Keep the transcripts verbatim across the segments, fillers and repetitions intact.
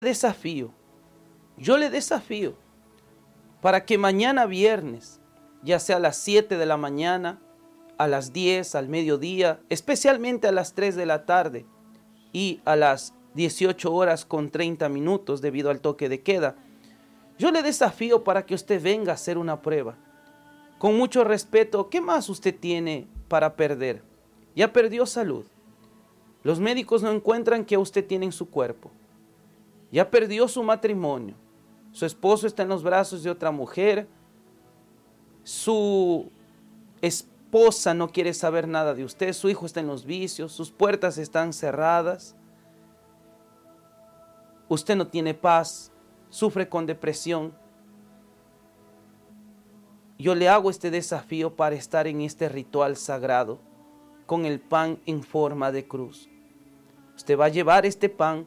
desafío, yo le desafío para que mañana viernes, ya sea a las siete de la mañana, a las diez, al mediodía, especialmente a las tres de la tarde y a las dieciocho horas con treinta minutos debido al toque de queda, yo le desafío para que usted venga a hacer una prueba. Con mucho respeto, ¿qué más usted tiene para perder? Ya perdió salud. Los médicos no encuentran que usted tiene en su cuerpo. Ya perdió su matrimonio. Su esposo está en los brazos de otra mujer. Su esposa no quiere saber nada de usted. Su hijo está en los vicios. Sus puertas están cerradas. Usted no tiene paz. Sufre con depresión. Yo le hago este desafío para estar en este ritual sagrado con el pan en forma de cruz. Usted va a llevar este pan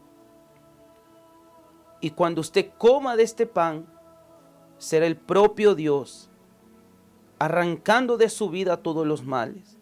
y cuando usted coma de este pan, será el propio Dios arrancando de su vida todos los males.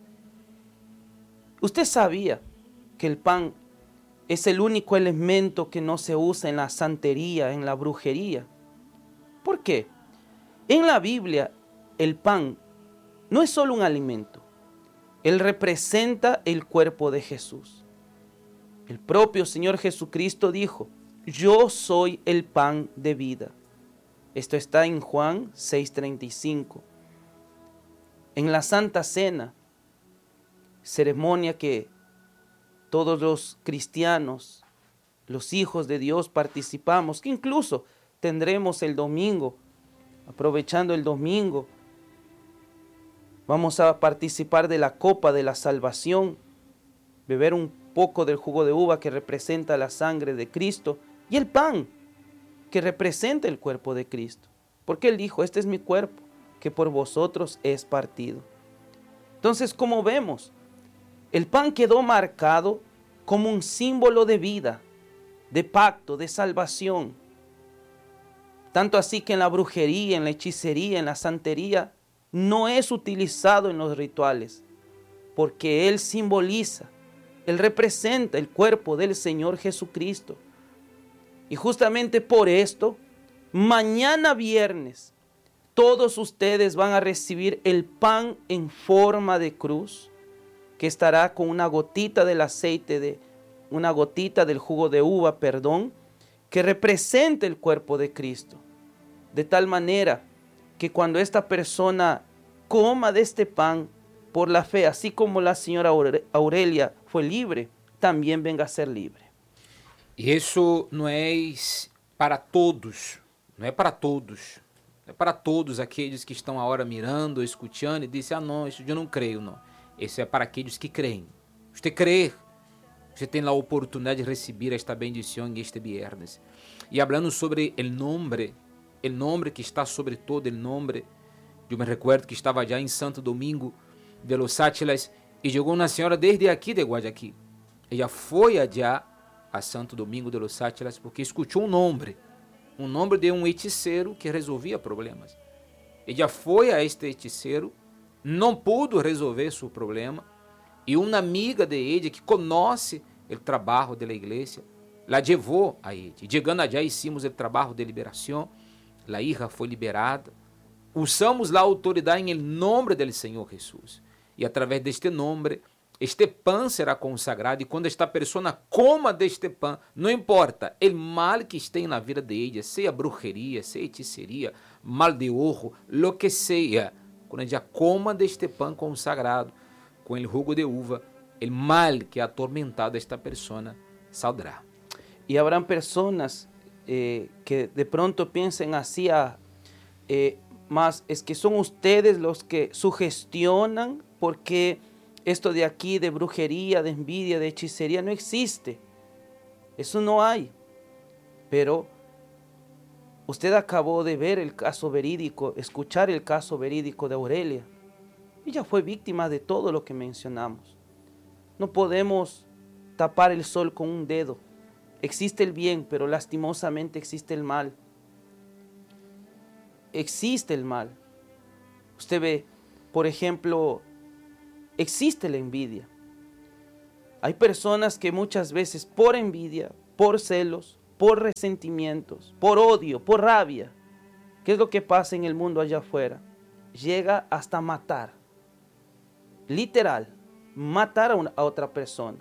Usted sabía que el pan es el único elemento que no se usa en la santería, en la brujería. ¿Por qué? En la Biblia, el pan no es solo un alimento. Él representa el cuerpo de Jesús. El propio Señor Jesucristo dijo, yo soy el pan de vida. Esto está en Juan seis treinta y cinco. En la Santa Cena, ceremonia que todos los cristianos, los hijos de Dios participamos, que incluso tendremos el domingo, aprovechando el domingo, vamos a participar de la copa de la salvación, beber un poco del jugo de uva que representa la sangre de Cristo y el pan que representa el cuerpo de Cristo. Porque Él dijo, este es mi cuerpo que por vosotros es partido. Entonces, como vemos, el pan quedó marcado como un símbolo de vida, de pacto, de salvación. Tanto así que en la brujería, en la hechicería, en la santería, no es utilizado en los rituales, porque Él simboliza, Él representa el cuerpo del Señor Jesucristo. Y justamente por esto, mañana viernes, todos ustedes van a recibir el pan en forma de cruz, que estará con una gotita del aceite, de una gotita del jugo de uva, perdón, que representa el cuerpo de Cristo. De tal manera que cuando esta persona coma de este pan por la fe, así como la señora Aurelia fue libre, también venga a ser libre. E isso não é para todos, não é para todos, não é para todos aqueles que estão agora mirando, escutando e dizem, ah não, isso eu não creio, não. Isso é para aqueles que creem. Você crer, você tem a oportunidade de receber esta bendição este viernes. E falando sobre o nome, o nome que está sobre todo o nome, eu me recuerdo que estava já em Santo Domingo de los Átilas e chegou uma senhora desde aqui de Guayaquil. Ela foi allá a Santo Domingo de los Átilas porque escutou um nome, um nome de um hechiceiro que resolvia problemas. Ela foi a este hechiceiro, não pudo resolver seu problema e uma amiga de ele que conhece o trabalho da igreja, la levou a ele. Chegando allá, hicimos o trabalho de liberação, a hija foi liberada, usamos a autoridade em nome do Senhor Jesus e através deste nome, este pão será consagrado e quando esta pessoa coma deste pão, não importa o mal que esteja na vida de ella, seja brujeria, seja hechiceria, mal de ojo, lo que seja, quando ella coma deste pão consagrado com o jugo de uva, o mal que ha atormentado esta pessoa saldrá. Y habrán personas eh, que de pronto piensen así, ah, eh, más es que son ustedes los que sugestionan, porque esto de aquí, de brujería, de envidia, de hechicería, no existe. Eso no hay. Pero usted acabó de ver el caso verídico, escuchar el caso verídico de Aurelia. Ella fue víctima de todo lo que mencionamos. No podemos tapar el sol con un dedo. Existe el bien, pero lastimosamente existe el mal. Existe el mal. Usted ve, por ejemplo, existe la envidia. Hay personas que muchas veces por envidia, por celos, por resentimientos, por odio, por rabia. ¿Qué es lo que pasa en el mundo allá afuera? Llega hasta matar. Literal, matar a, una, a otra persona.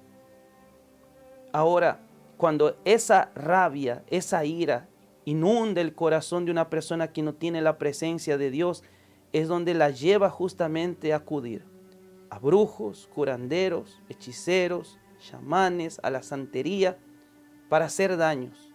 Ahora, cuando esa rabia, esa ira inunda el corazón de una persona que no tiene la presencia de Dios, es donde la lleva justamente a acudir a brujos, curanderos, hechiceros, chamanes, a la santería, para hacer daños.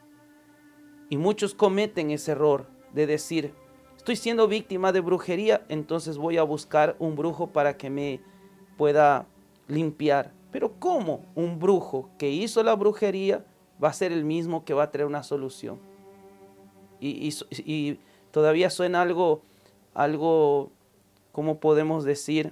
Y muchos cometen ese error de decir, estoy siendo víctima de brujería, entonces voy a buscar un brujo para que me pueda limpiar. Pero ¿cómo un brujo que hizo la brujería va a ser el mismo que va a traer una solución? Y, y, y todavía suena algo, algo, ¿cómo podemos decir?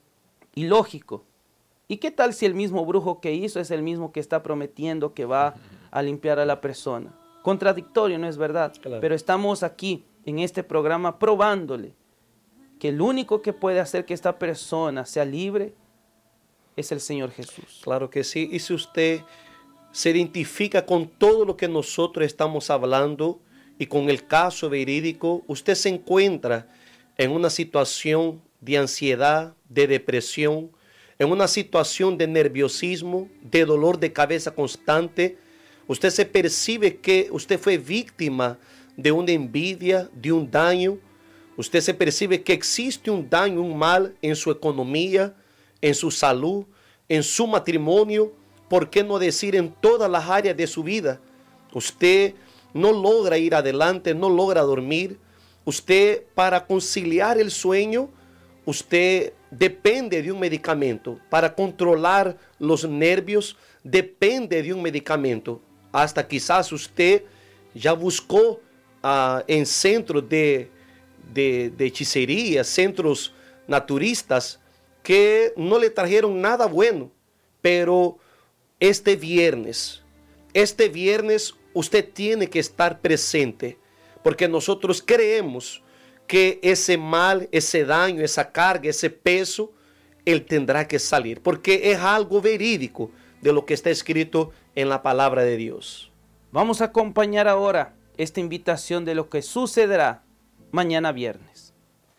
Ilógico. ¿Y qué tal si el mismo brujo que hizo es el mismo que está prometiendo que va a limpiar a la persona? Contradictorio, ¿no es verdad? Claro. Pero estamos aquí en este programa probándole que el único que puede hacer que esta persona sea libre es el Señor Jesús. Claro que sí. Y si usted se identifica con todo lo que nosotros estamos hablando y con el caso verídico, usted se encuentra en una situación de ansiedad, de depresión, en una situación de nerviosismo, de dolor de cabeza constante, usted se percibe que usted fue víctima de una envidia, de un daño, usted se percibe que existe un daño, un mal en su economía, en su salud, en su matrimonio, ¿por qué no decir en todas las áreas de su vida? Usted no logra ir adelante, no logra dormir, usted para conciliar el sueño, usted depende de un medicamento. Para controlar los nervios, depende de un medicamento. Hasta quizás usted ya buscó uh, en centros de, de, de hechicería, centros naturistas, que no le trajeron nada bueno. Pero este viernes, este viernes usted tiene que estar presente, porque nosotros creemos que ese mal, ese daño, esa carga, ese peso, él tendrá que salir, porque es algo verídico de lo que está escrito en la palabra de Dios. Vamos a acompañar ahora esta invitación de lo que sucederá mañana viernes.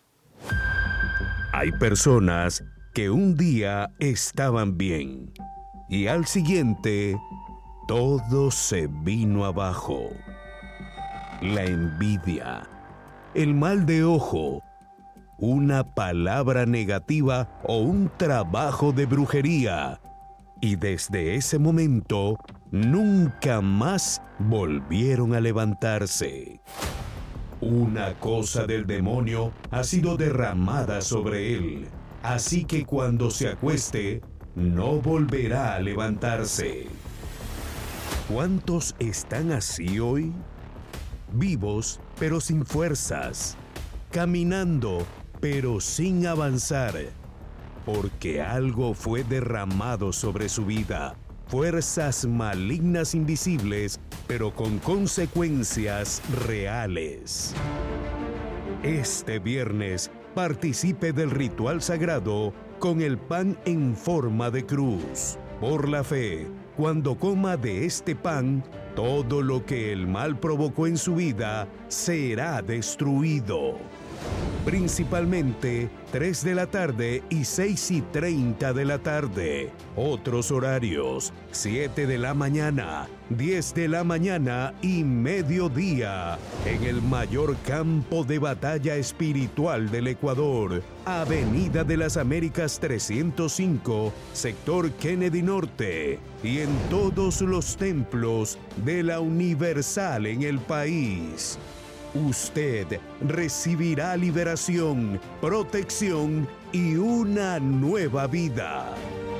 Hay personas que un día estaban bien y al siguiente todo se vino abajo. La envidia, el mal de ojo, una palabra negativa o un trabajo de brujería. Y desde ese momento, nunca más volvieron a levantarse. Una cosa del demonio ha sido derramada sobre él, así que cuando se acueste, no volverá a levantarse. ¿Cuántos están así hoy? Vivos, pero sin fuerzas. Caminando, pero sin avanzar. Porque algo fue derramado sobre su vida. Fuerzas malignas invisibles, pero con consecuencias reales. Este viernes, participe del ritual sagrado con el pan en forma de cruz. Por la fe, cuando coma de este pan, todo lo que el mal provocó en su vida será destruido. Principalmente tres de la tarde y seis y treinta de la tarde. Otros horarios, siete de la mañana, diez de la mañana y mediodía. En el mayor campo de batalla espiritual del Ecuador, Avenida de las Américas trescientos cinco, sector Kennedy Norte. Y en todos los templos de la Universal en el país. Usted recibirá liberación, protección y una nueva vida.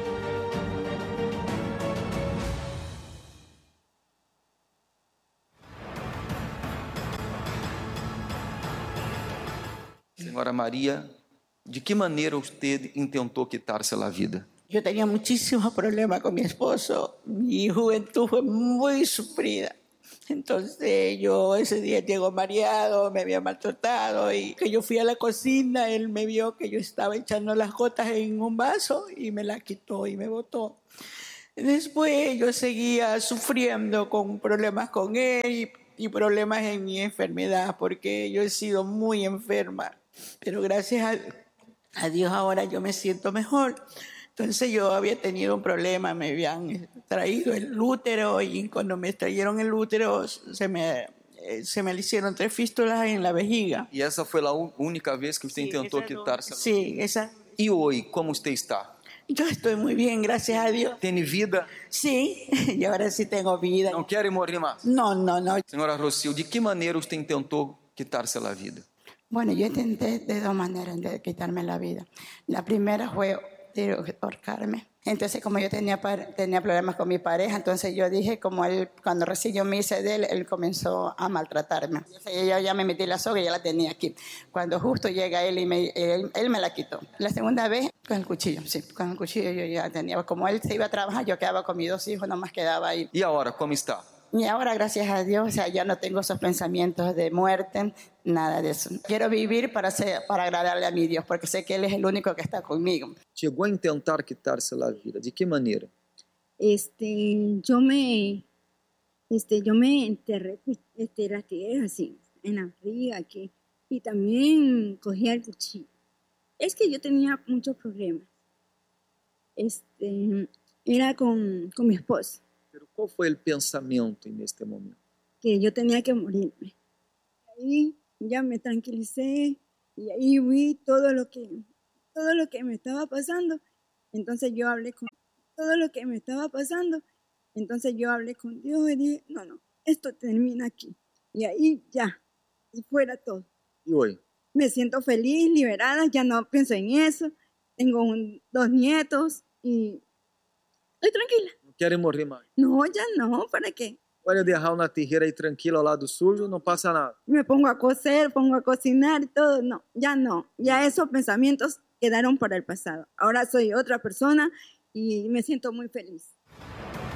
Senhora Maria, ¿de qué manera usted intentó quitarse la vida? Yo tenía muchísimos problemas con mi esposo. Mi juventud fue muy sufrida. Entonces yo ese día llegó mareado, me había maltratado y que yo fui a la cocina, él me vio que yo estaba echando las gotas en un vaso y me las quitó y me botó. Después yo seguía sufriendo con problemas con él y, y problemas en mi enfermedad, porque yo he sido muy enferma. Pero gracias a, a Dios ahora yo me siento mejor. Entonces yo había tenido un problema, me habían traído el útero y cuando me extrayeron el útero se me, se me hicieron tres fístulas en la vejiga. E essa foi a ú- única vez que você Sí, tentou esa no- quitar-se? Sí, esa. E hoje, como você está? Yo estoy muy bien, gracias a Dios. Tem vida? Sí, y ahora sí tengo vida. Não quer morrer mais? No, no, no. Senhora Rocio, de que maneira você tentou quitar-se a vida? Bueno, yo intenté de dos maneras de quitarme la vida. La primera fue de ahorcarme. Entonces, como yo tenía, par- tenía problemas con mi pareja, entonces yo dije, como él, cuando recién yo me hice de él, él comenzó a maltratarme. Entonces, yo ya me metí la soga y ya la tenía aquí. Cuando justo llega él y me, él, él me la quitó. La segunda vez, con el cuchillo, sí, con el cuchillo yo ya tenía. Como él se iba a trabajar, yo quedaba con mis dos hijos, nomás quedaba ahí. E agora, como está? Y ahora, gracias a Dios, o sea, ya no tengo esos pensamientos de muerte, nada de eso. Quiero vivir para, ser, para agradarle a mi Dios, porque sé que Él es el único que está conmigo. Chegou a intentar quitar-se a vida. De que maneira? Este, yo me, este, yo me enterré, este, las tijeras así, en la barriga aquí, y también cogía el cuchillo. Es que yo tenía muchos problemas. Este, era con, con mi esposo, Pero qual foi o pensamento neste momento? que yo tenía que morirme. Ahí ya me tranquilicé y ahí vi todo lo que, todo lo que me estaba pasando. Entonces yo hablé con todo lo que me estaba pasando. Entonces yo hablé con Dios y dije, no, no, esto termina aquí. Y ahí ya, y fuera todo. E hoje? Me siento feliz, liberada, ya no pienso en eso. Tengo un- dos nietos y estoy tranquila. Não querem morrer mais? No, ya no, ¿para qué? Olha, derrar na terreira aí tranquila ao lado sujo, não passa nada. Me pongo a coser, pongo a cocinar y todo. No, ya no. Ya esos pensamientos quedaron para el pasado. Ahora soy otra persona y me siento muy feliz.